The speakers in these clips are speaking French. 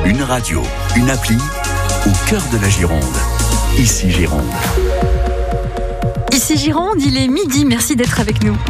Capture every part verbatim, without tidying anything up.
Une radio, une appli, au cœur de la Gironde. Ici Gironde. Ici Gironde, il est midi, merci d'être avec nous.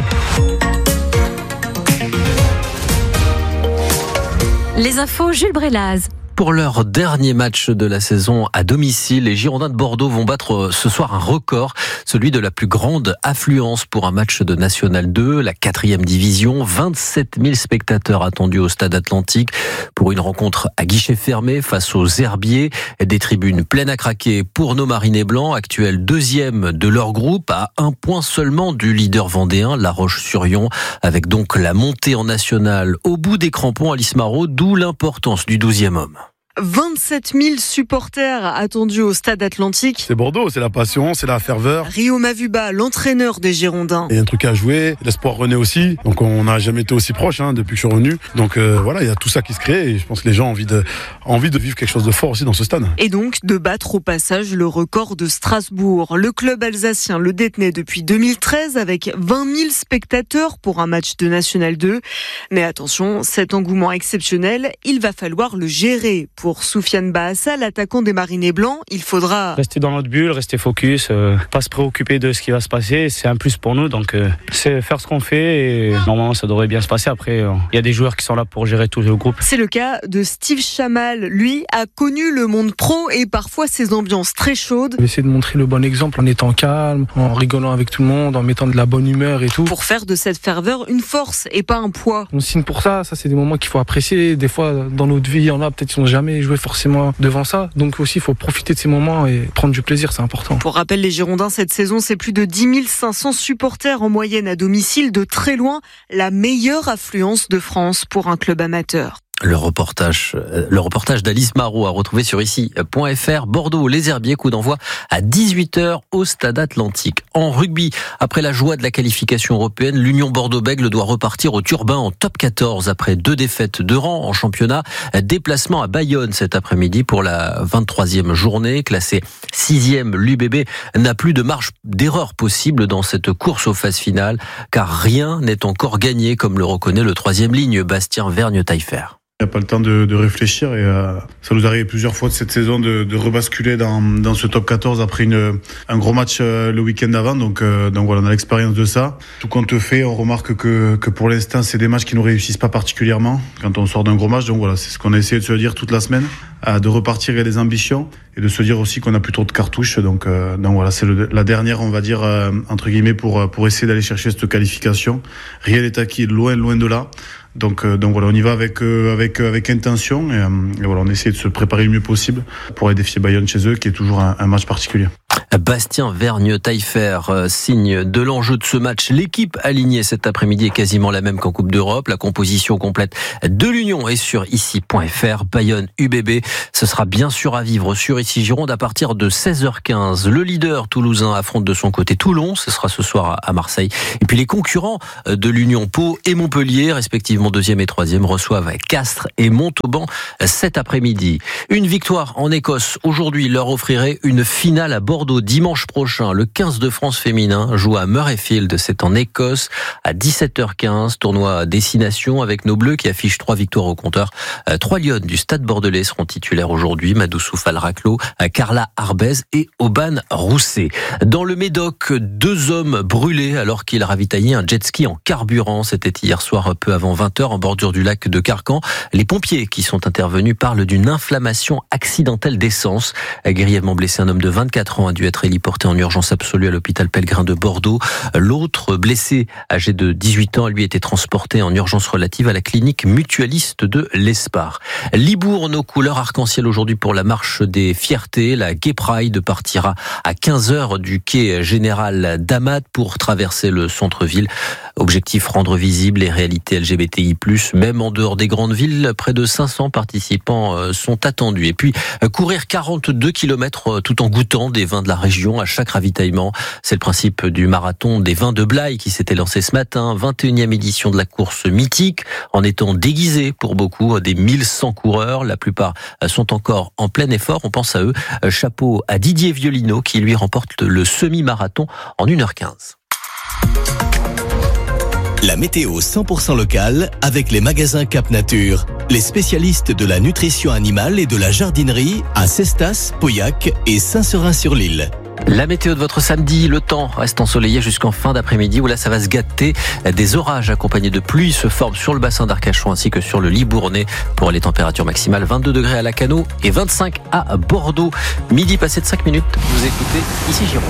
Les infos, Jules Brélaz. Pour leur dernier match de la saison à domicile, les Girondins de Bordeaux vont battre ce soir un record, celui de la plus grande affluence pour un match de National deux, la quatrième division. vingt-sept mille spectateurs attendus au Stade Atlantique pour une rencontre à guichet fermé face aux Herbiers. Des tribunes pleines à craquer pour nos Marinés Blancs, actuels deuxième de leur groupe, à un point seulement du leader vendéen, La Roche-sur-Yon, avec donc la montée en nationale au bout des crampons à l'Ismaro, d'où l'importance du douzième homme. vingt-sept mille supporters attendus au Stade Atlantique. C'est Bordeaux, c'est la passion, c'est la ferveur. Rio Mavuba, l'entraîneur des Girondins. Il y a un truc à jouer, l'espoir renaît aussi. Donc on n'a jamais été aussi proche hein, depuis que je suis revenu. Donc euh, voilà, il y a tout ça qui se crée et je pense que les gens ont envie de, ont envie de vivre quelque chose de fort aussi dans ce stade. Et donc de battre au passage le record de Strasbourg. Le club alsacien le détenait depuis deux mille treize avec vingt mille spectateurs pour un match de National deux. Mais attention, cet engouement exceptionnel, il va falloir le gérer. Pour Soufiane Bahassa, l'attaquant des Marinés Blancs, il faudra rester dans notre bulle, rester focus, euh, pas se préoccuper de ce qui va se passer. C'est un plus pour nous, donc euh, c'est faire ce qu'on fait et normalement ça devrait bien se passer. Après, il euh, y a des joueurs qui sont là pour gérer tout le groupe. C'est le cas de Steve Chamal. Lui a connu le monde pro et parfois ses ambiances très chaudes. On essaie de montrer le bon exemple en étant calme, en rigolant avec tout le monde, en mettant de la bonne humeur et tout. Pour faire de cette ferveur une force et pas un poids. On signe pour ça, ça c'est des moments qu'il faut apprécier. Des fois dans notre vie, il y en a peut-être qui n'ont jamais jouer forcément devant ça. Donc aussi, il faut profiter de ces moments et prendre du plaisir, c'est important. Pour rappel, les Girondins, cette saison, c'est plus de dix mille cinq cents supporters en moyenne à domicile, de très loin la meilleure affluence de France pour un club amateur. Le reportage, le reportage d'Alice Marot à retrouver sur ici point f r. Bordeaux, les Herbiers, coup d'envoi à dix-huit heures au Stade Atlantique. En rugby, après la joie de la qualification européenne, l'Union Bordeaux-Bègles doit repartir au turbin en top quatorze après deux défaites de rang en championnat. Déplacement à Bayonne cet après-midi pour la vingt-troisième journée. Classé sixième, l'U B B n'a plus de marge d'erreur possible dans cette course aux phases finales, car rien n'est encore gagné, comme le reconnaît le troisième ligne, Bastien Vergne-Taillefer. Il n'y a pas le temps de, de réfléchir et euh, ça nous arrive plusieurs fois de cette saison de, de rebasculer dans, dans ce top quatorze après une, un gros match euh, le week-end d'avant. Donc, euh, donc voilà, on a l'expérience de ça. Tout compte fait, on remarque que, que pour l'instant, c'est des matchs qui ne réussissent pas particulièrement quand on sort d'un gros match. Donc voilà, c'est ce qu'on a essayé de se dire toute la semaine, euh, de repartir avec des ambitions et de se dire aussi qu'on n'a plus trop de cartouches. Donc, euh, donc voilà, c'est le, la dernière, on va dire, euh, entre guillemets, pour, pour essayer d'aller chercher cette qualification. Rien n'est acquis, loin, loin de là. Donc, euh, donc voilà, on y va avec euh, avec avec intention et, euh, et voilà, on essaie de se préparer le mieux possible pour aller défier Bayonne chez eux, qui est toujours un, un match particulier. Bastien Vergne-Taillefer, euh, signe de l'enjeu de ce match. L'équipe alignée cet après-midi est quasiment la même qu'en Coupe d'Europe. La composition complète de l'Union est sur ici point f r. Bayonne U B B, ce sera bien sûr à vivre sur ici Gironde à partir de seize heures quinze. Le leader toulousain affronte de son côté Toulon, ce sera ce soir à Marseille. Et puis les concurrents de l'Union, Pau et Montpellier, respectivement deuxième et troisième, reçoivent Castres et Montauban cet après-midi. Une victoire en Écosse aujourd'hui leur offrirait une finale à Bordeaux dimanche prochain. Le quinze de France féminin joue à Murrayfield, c'est en Écosse, à dix-sept heures quinze, tournoi destination avec nos Bleus qui affichent trois victoires au compteur. Trois Lyonnes du Stade Bordelais seront titulaires aujourd'hui, Madoussou Falraclo, Carla Arbez et Aubin Rousset. Dans le Médoc, deux hommes brûlés alors qu'ils ravitaillaient un jet ski en carburant. C'était hier soir peu avant vingt heures en bordure du lac de Carcan. Les pompiers qui sont intervenus parlent d'une inflammation accidentelle d'essence. Grièvement blessé, un homme de vingt-quatre ans a dû être héliporté en urgence absolue à l'hôpital Pellegrin de Bordeaux. L'autre blessé, âgé de dix-huit ans, lui était transporté en urgence relative à la clinique mutualiste de l'Espar. Libourne, nos couleurs arc-en-ciel aujourd'hui pour la marche des fiertés. La Gay Pride partira à quinze heures du quai général d'Amat pour traverser le centre-ville. Objectif, rendre visibles les réalités L G B T I plus, même en dehors des grandes villes. Près de cinq cents participants sont attendus. Et puis, courir quarante-deux kilomètres tout en goûtant des vins de la région à chaque ravitaillement. C'est le principe du marathon des vins de Blaye qui s'était lancé ce matin. vingt et unième édition de la course mythique, en étant déguisé pour beaucoup des mille cent coureurs. La plupart sont encore en plein effort. On pense à eux. Chapeau à Didier Violino qui lui remporte le semi-marathon en une heure quinze. La météo cent pour cent locale avec les magasins Cap Nature. Les spécialistes de la nutrition animale et de la jardinerie à Cestas, Pauillac et Saint-Seurin-sur-l'Île. La météo de votre samedi, le temps reste ensoleillé jusqu'en fin d'après-midi où là ça va se gâter. Des orages accompagnés de pluie se forment sur le bassin d'Arcachon ainsi que sur le Libournais pour les températures maximales vingt-deux degrés à Lacanau et vingt-cinq à Bordeaux. Midi passé de cinq minutes, vous écoutez ici Gironde.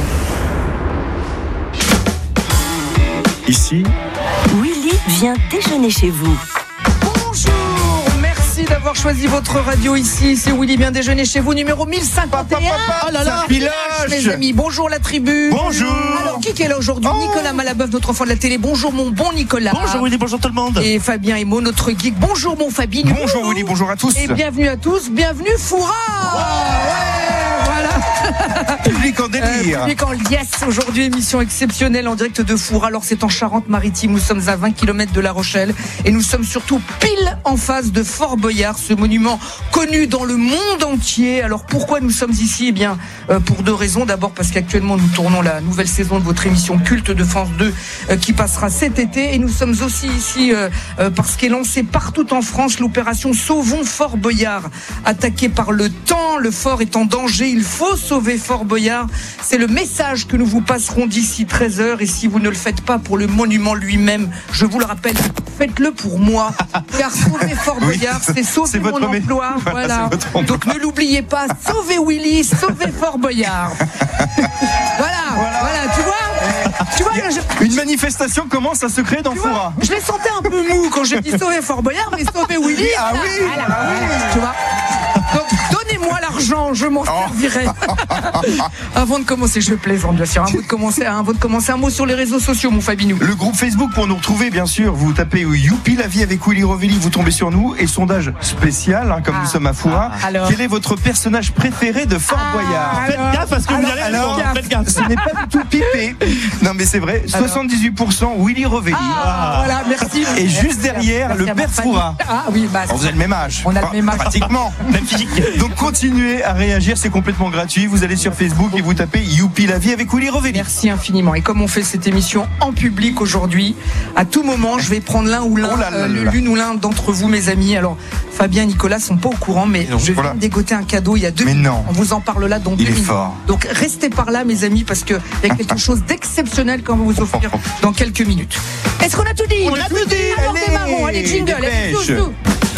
Ici, Willy vient déjeuner chez vous. Bonjour, merci d'avoir choisi votre radio ici. C'est Willy vient déjeuner chez vous, numéro mille cinquante et un. Oh là là, mes amis. Bonjour la tribu. Bonjour. Alors qui est là aujourd'hui? oh. Nicolas Malabeuf, notre enfant de la télé. Bonjour mon bon Nicolas. Bonjour Willy, bonjour tout le monde. Et Fabien Emo, notre geek. Bonjour mon Fabien. Bonjour Willy, bonjour à tous. Et bienvenue à tous, bienvenue Foura. Oh, ouais, voilà. Public en délire. Euh, public en liesse. Aujourd'hui, émission exceptionnelle en direct de Foura. Alors c'est en Charente-Maritime. Nous sommes à vingt kilomètres de La Rochelle et nous sommes surtout pile en face de Fort Boyard, ce monument connu dans le monde entier. Alors pourquoi nous sommes ici? Eh bien, euh, pour deux raisons. D'abord parce qu'actuellement nous tournons la nouvelle saison de votre émission culte de France deux euh, qui passera cet été. Et nous sommes aussi ici euh, euh, parce qu'est lancée partout en France l'opération Sauvons Fort Boyard. Attaqué par le temps, le fort est en danger. Il faut sauver Fort Boyard. C'est le message que nous vous passerons d'ici treize heures. Et si vous ne le faites pas pour le monument lui-même, je vous le rappelle, faites-le pour moi. Car sauver Fort Boyard, oui, c'est sauver c'est mon emploi. Voilà. voilà. Donc ne l'oubliez pas, sauvez Willy, sauvez Fort Boyard. voilà, voilà, voilà, tu vois, tu vois je... Une manifestation commence à se créer dans Foura. Je les sentais un peu mou quand j'ai dit sauver Fort Boyard, mais sauver Willy. Ah voilà, oui, voilà, ah oui, tu vois. Donc donnez-moi l'argent, je m'en servirai. Avant de commencer, je plaisante bien sûr. Avant de commencer, avant de commencer, un mot sur les réseaux sociaux, mon Fabinou. Le groupe Facebook pour nous retrouver, bien sûr. Vous tapez Youpi la vie avec Willy Rovelli, vous tombez sur nous. Et sondage spécial, hein, comme ah, nous sommes à Foura. Ah, Quel est votre personnage préféré de Fort ah, Boyard? Faites gaffe parce que alors, vous allez alors, alors faites gaffe. Ce n'est pas du tout pipé. Non mais c'est vrai. Alors. soixante-dix-huit pour cent Willy Rovelli. Ah, voilà, merci. Et merci, juste derrière, merci, le père Foura. Ah oui, bah. Bon, vous avez le même âge. On a le même âge. Pratiquement. Même physique. Donc continuez à réagir, c'est complètement gratuit. Vous allez sur Facebook et vous tapez Youpi la vie avec Willy Rovelli. Merci infiniment. Et comme on fait cette émission en public aujourd'hui, à tout moment, je vais prendre l'un ou l'un, oh là là là. Euh, l'une ou l'un d'entre vous, mes amis. Alors, Fabien et Nicolas sont pas au courant, mais non, je voilà. viens de dégoter un cadeau il y a deux mais minutes. Non. On vous en parle là dans deux minutes. Fort. Donc restez par là, mes amis, parce qu'il y a quelque chose d'exceptionnel qu'on va vous offrir dans quelques minutes. Est-ce qu'on a tout dit? On a tout dit. Alors démarrons. Allez, jingle. Allez, tous, tous.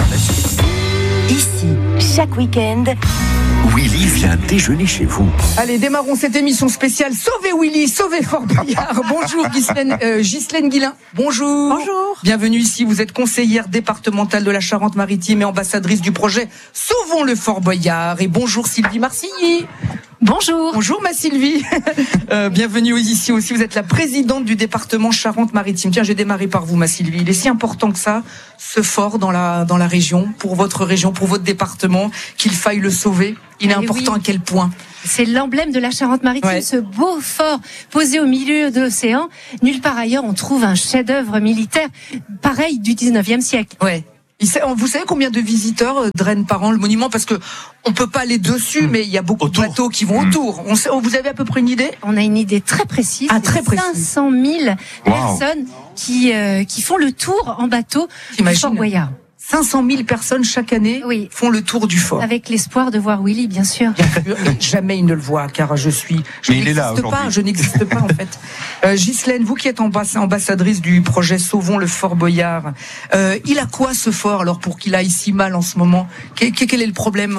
Ici, chaque week-end, Willy vient déjeuner chez vous. Allez, démarrons cette émission spéciale. Sauvez Willy, sauvez Fort Boyard. Bonjour Ghislaine, euh, Ghislaine Guillain. Bonjour. Bonjour. Bienvenue ici. Vous êtes conseillère départementale de la Charente-Maritime et ambassadrice du projet Sauvons le Fort Boyard. Et bonjour Sylvie Marcilly. Bonjour. Bonjour ma Sylvie. euh, bienvenue ici aussi. Vous êtes la présidente du département Charente-Maritime. Tiens, j'ai démarré par vous, ma Sylvie. Il est si important que ça, ce fort dans la dans la région, pour votre région, pour votre département, qu'il faille le sauver. Il est Et important oui. à quel point? C'est l'emblème de la Charente-Maritime, ouais. ce beau fort posé au milieu de l'océan. Nulle part ailleurs, on trouve un chef-d'œuvre militaire pareil du dix-neuvième siècle. Ouais. Vous savez combien de visiteurs drainent par an le monument? Parce que on peut pas aller dessus, mmh. mais il y a beaucoup autour. de bateaux qui vont mmh. autour. On sait, vous avez à peu près une idée? On a une idée très précise. Ah, très précise. cinq cent mille wow. personnes qui euh, qui font le tour en bateau du Fort Boyard. cinq cent mille personnes chaque année oui. font le tour du fort. Avec l'espoir de voir Willy, bien sûr. Bien sûr. Jamais il ne le voit, car je suis. Je Mais il est là pas. Je n'existe pas en fait. Euh, Ghislaine, vous qui êtes ambassadrice du projet Sauvons le Fort Boyard, euh, il a quoi ce fort alors pour qu'il aille si mal en ce moment? Quel, quel est le problème?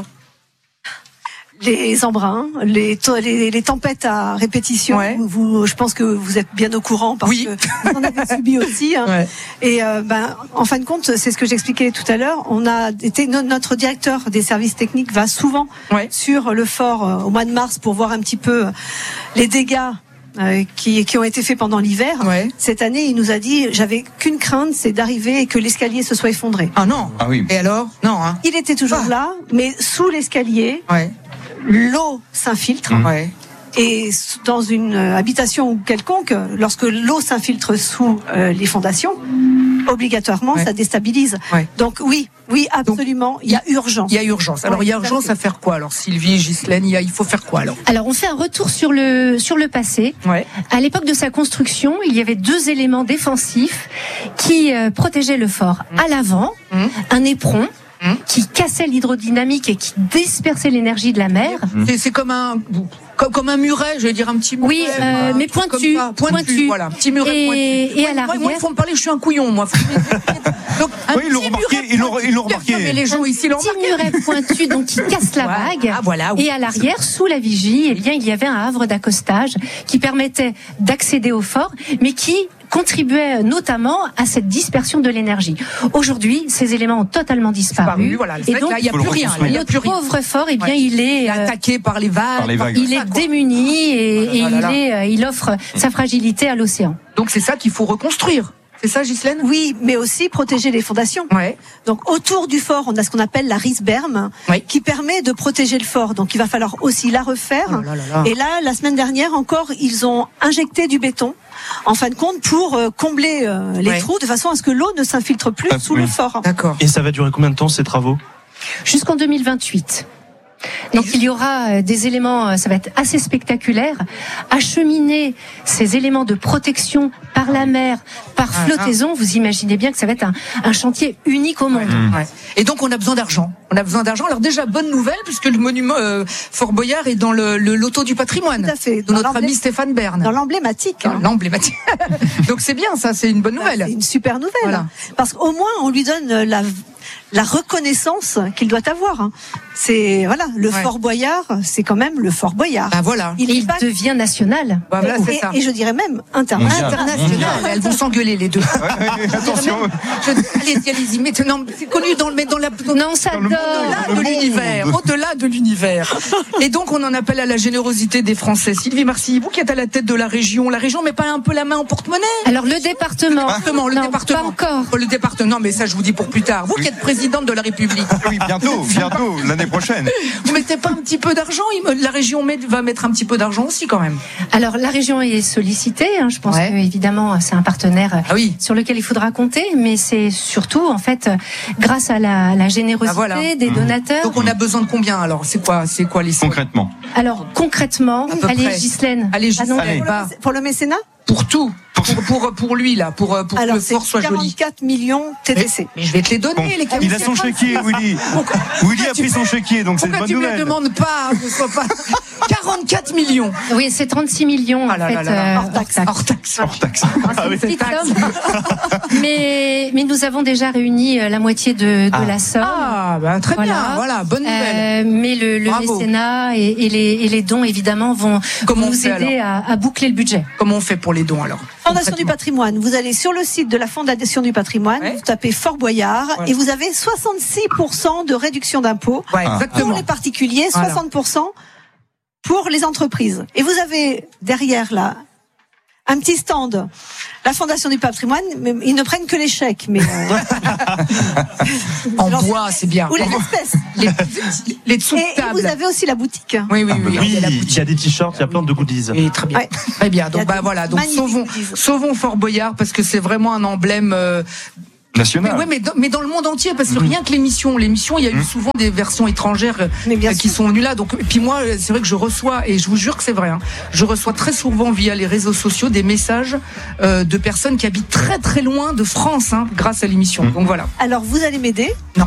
Les embruns, les, les, les tempêtes à répétition. Ouais. Vous, je pense que vous êtes bien au courant parce oui. que vous en avez subi aussi. Hein. Ouais. Et euh, ben, en fin de compte, c'est ce que j'expliquais tout à l'heure. On a été notre directeur des services techniques va souvent ouais. sur le fort euh, au mois de mars pour voir un petit peu les dégâts. Euh, qui, qui ont été faits pendant l'hiver. Ouais. Cette année, il nous a dit, j'avais qu'une crainte, c'est d'arriver et que l'escalier se soit effondré. Ah non. Ah oui. Et alors? Non. Hein. Il était toujours ah. là, mais sous l'escalier, ouais. l'eau s'infiltre. Mmh. Ouais. Et dans une habitation quelconque, lorsque l'eau s'infiltre sous euh, les fondations, obligatoirement, ouais. ça déstabilise. Ouais. Donc oui, Oui, absolument. Il y a urgence. Il y a urgence. Alors, ouais, il y a urgence à faire quoi? Alors, Sylvie, Ghislaine, il, y a, il faut faire quoi alors? Alors, on fait un retour sur le, sur le passé. Ouais. À l'époque de sa construction, il y avait deux éléments défensifs qui euh, protégeaient le fort. Mmh. À l'avant, mmh. un éperon qui cassait l'hydrodynamique et qui dispersait l'énergie de la mer. C'est, c'est comme un comme, comme un muret, je vais dire un petit muret. Oui, euh, mais pointu, pointu, pointu, voilà, petit muret et, pointu. Et à l'arrière. Moi, il faut me parler, je suis un couillon, moi. Donc, un oui, ils l'ont remarqué, ils l'ont, ils l'ont remarqué. Mais les gens ici l'ont remarqué. Un petit muret pointu, donc qui casse la vague. Ah, voilà, oui. Et à l'arrière, sous la vigie, eh bien, il y avait un havre d'accostage qui permettait d'accéder au fort, mais qui contribuait notamment à cette dispersion de l'énergie. Aujourd'hui, ces éléments ont totalement disparu. Voilà, et donc, il n'y a plus rien. Là, notre pauvre fort, eh bien, ouais. il est euh, attaqué par les vagues. Par les vagues. Il est démuni et, oh là là et il, est, il offre sa fragilité à l'océan. Donc, c'est ça qu'il faut reconstruire. C'est ça, Ghislaine? Oui, mais aussi protéger les fondations. Ouais. Donc, autour du fort, on a ce qu'on appelle la risberme, oui. qui permet de protéger le fort. Donc, il va falloir aussi la refaire. Oh là là là. Et là, la semaine dernière encore, ils ont injecté du béton, en fin de compte, pour euh, combler euh, les ouais. trous, de façon à ce que l'eau ne s'infiltre plus ah, sous oui. le fort. D'accord. Et ça va durer combien de temps, ces travaux? Jusqu'en deux mille vingt-huit. Donc il y aura des éléments, ça va être assez spectaculaire, acheminer ces éléments de protection par la mer, par flottaison, vous imaginez bien que ça va être un, un chantier unique au monde. Ouais. Ouais. Et donc on a besoin d'argent. On a besoin d'argent. Alors déjà, bonne nouvelle, puisque le monument euh, Fort Boyard est dans le, le loto du patrimoine. Tout à fait. De notre ami Stéphane Bern. Dans l'emblématique. Hein. L'emblématique. Donc c'est bien, ça, c'est une bonne nouvelle. C'est une super nouvelle. Voilà. Parce qu'au moins, on lui donne la... la reconnaissance qu'il doit avoir. C'est voilà, le ouais. Fort Boyard, c'est quand même le Fort Boyard. Bah voilà. Il, il pas... devient national. Bah voilà, et, c'est ça. et je dirais même international. International. Elles vont s'engueuler les deux. Ouais, ouais, attention. Je... Allez, allez-y. Maintenant, c'est connu dans le, mais dans la. Non, ça donne. Au-delà de l'univers. Au-delà de l'univers. Et donc, on en appelle à la générosité des Français. Sylvie Marcilly, vous qui êtes à la tête de la région, la région met pas un peu la main en porte-monnaie? Alors le département. Département, le non, département. Pas encore. Le département. Non, mais ça, je vous dis pour plus tard. Vous oui. qui êtes présidente de la République. Oui, bientôt, bientôt, l'année prochaine. Vous mettez pas un petit peu d'argent? La région met, va mettre un petit peu d'argent aussi quand même. Alors la région est sollicitée. Hein, je pense ouais. que évidemment c'est un partenaire ah oui. sur lequel il faudra compter, mais c'est surtout en fait grâce à la, la générosité ah voilà. des donateurs. Donc on a besoin de combien alors? C'est quoi, c'est quoi les sommes? Concrètement. Alors concrètement, allez Ghislaine. Allez Ghislaine. Ah non, pour, le, pour le mécénat? Pour tout. Pour, pour, pour lui, là, pour, pour alors, que le fort soit joli. quarante-quatre millions T T C. Mais, mais je vais te les donner, bon, les quarante-quatre. Il a son chéquier, Willy. Pourquoi, Willy a pris son chéquier, donc c'est une bonne nouvelle. Pourquoi tu me le demandes pas, ne sois pas. quarante-quatre millions. Oui, c'est trente-six millions, ah là en fait. Là là là. Euh, hors taxe. Hors taxe. Hors taxe. Ah, oui. mais, mais nous avons déjà réuni la moitié de, de ah. la somme. Ah, bah, très voilà. bien. Voilà, bonne nouvelle. Euh, mais le, le mécénat et, et, les, et les dons, évidemment, vont Comment nous aider à, à boucler le budget. Comment on fait pour les dons, alors? Fondation du patrimoine. Vous allez sur le site de la Fondation du patrimoine, ouais. vous tapez Fort Boyard ouais. et vous avez soixante-six pour cent de réduction d'impôts ouais, pour les particuliers, voilà. soixante pour cent pour les entreprises. Et vous avez derrière là un petit stand. La Fondation du patrimoine, mais ils ne prennent que les chèques, mais euh... en bois, c'est bien. Ou les espèces. Les, les dessous de table. Et vous avez aussi la boutique. Oui, oui, oui. oui il, y a il y a des t-shirts, il y a plein de goodies. Oui, très bien. Ouais. Très bien. Donc, bah voilà. Donc, sauvons, sauvons Fort Boyard parce que c'est vraiment un emblème. Euh, national. Mais, ouais, mais, dans, mais dans le monde entier, parce que mmh. rien que l'émission, l'émission, il y a eu mmh. souvent des versions étrangères euh, qui sont venues là. Donc, et puis moi, c'est vrai que je reçois, et je vous jure que c'est vrai, hein, je reçois très souvent via les réseaux sociaux des messages euh, de personnes qui habitent très très loin de France, hein, grâce à l'émission. Mmh. Donc voilà. Alors, vous allez m'aider? Non.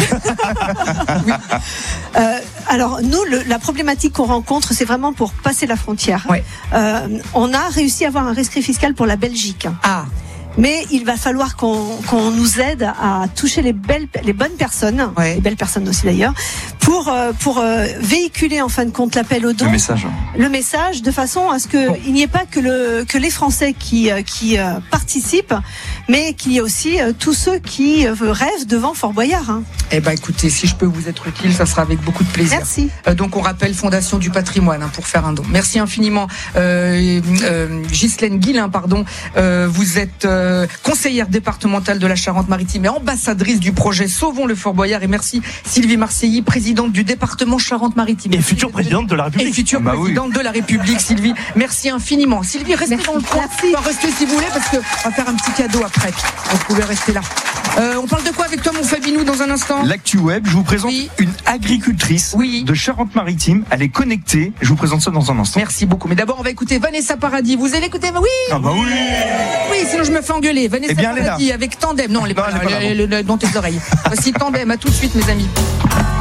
oui. euh, alors, nous, le, la problématique qu'on rencontre, c'est vraiment pour passer la frontière. Ouais. Euh, on a réussi à avoir un rescrit fiscal pour la Belgique. Ah. Mais il va falloir qu'on qu'on nous aide à toucher les belles, les bonnes personnes, ouais. les belles personnes aussi d'ailleurs, pour euh, pour euh, véhiculer en fin de compte l'appel au don, le message, le message, de façon à ce que bon. il n'y ait pas que le que les Français qui qui euh, participent, mais qu'il y ait aussi euh, tous ceux qui euh, rêvent devant Fort Boyard. Hein. Eh ben écoutez, si je peux vous être utile, ça sera avec beaucoup de plaisir. Merci. Euh, donc on rappelle Fondation du patrimoine hein, pour faire un don. Merci infiniment, euh, euh, Ghislaine Guillain, pardon. Euh, vous êtes euh, conseillère départementale de la Charente-Maritime et ambassadrice du projet Sauvons le Fort Boyard. Et merci Sylvie Marcilly, présidente du département Charente-Maritime. Et future présidente de la République. Et future bah présidente oui. de la République, Sylvie. Merci infiniment. Sylvie, restez merci. dans le coin. Restez si vous voulez parce qu'on va faire un petit cadeau après. Vous pouvez rester là. Euh, on parle de quoi avec toi, mon Fabinou, dans un instant? L'actu web, je vous présente oui. une agricultrice oui. de Charente-Maritime. Elle est connectée. Je vous présente ça dans un instant. Merci beaucoup. Mais d'abord, on va écouter Vanessa Paradis. Vous allez l'écouter? Oui. Ah bah oui. Oui, sinon je me fais engueuler. Vanessa eh bien, Paradis avec Tandem. Non, elle est pas, non, elle est pas là, elle est dans tes oreilles. Voici Tandem. À tout de suite, mes amis.